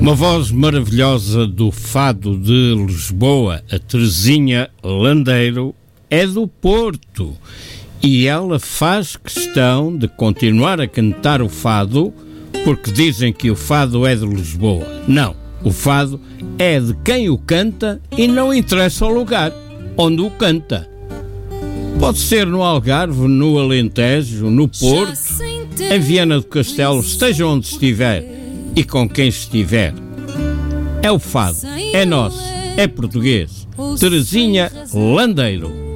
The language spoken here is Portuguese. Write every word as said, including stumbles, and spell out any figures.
Uma voz maravilhosa do fado de Lisboa, a Terezinha Landeiro, é do Porto e ela faz questão de continuar a cantar o fado porque dizem que o fado é de Lisboa. Não, o fado é de quem o canta e não interessa o lugar onde o canta. Pode ser no Algarve, no Alentejo, no Porto, em Viana do Castelo, esteja onde estiver e com quem estiver. É o fado, é nosso, é português. Terezinha Landeiro.